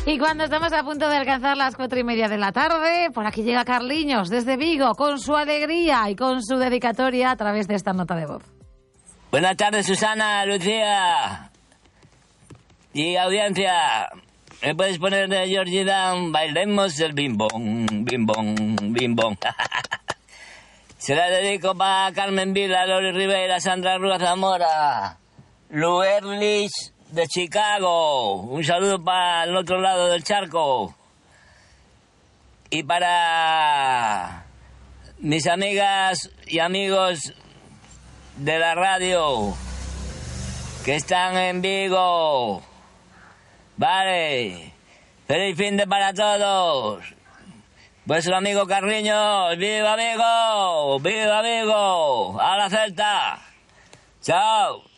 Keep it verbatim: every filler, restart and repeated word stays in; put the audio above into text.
Y cuando estamos a punto de alcanzar las cuatro y media de la tarde, por aquí llega Carliños desde Vigo con su alegría y con su dedicatoria a través de esta nota de voz. Buenas tardes, Susana, Lucía y audiencia. ¿Me puedes poner de Georgie Dan? Bailemos el bimbón, bimbón, bimbón. Se la dedico para Carmen Vila, Loli Rivera, Sandra Rúa Zamora, Lu Erlich de Chicago. Un saludo para el otro lado del charco. Y para mis amigas y amigos de la radio que están en Vigo. Vale. Feliz fin de para todos. Vuestro amigo Carliños. ¡Viva amigo! ¡Viva amigo! ¡A la Celta! ¡Chao!